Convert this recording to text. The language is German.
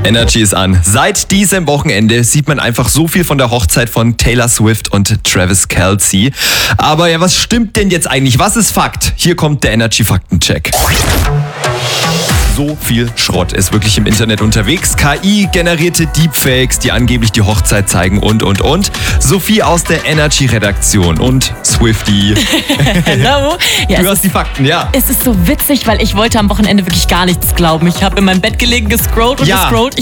Energy ist an. Seit diesem Wochenende sieht man einfach so viel von der Hochzeit von Taylor Swift und Travis Kelce. Aber ja, was stimmt denn jetzt eigentlich? Was ist Fakt? Hier kommt der Energy-Faktencheck. So viel Schrott ist wirklich im Internet unterwegs. KI-generierte Deepfakes, die angeblich die Hochzeit zeigen und. Sophie aus der Energy-Redaktion und Swiftie. Hello. Ja, Du hast die Fakten, ja. Es ist so witzig, weil ich wollte am Wochenende wirklich gar nichts glauben. Ich habe in meinem Bett gelegen, gescrollt und Ja. gescrollt.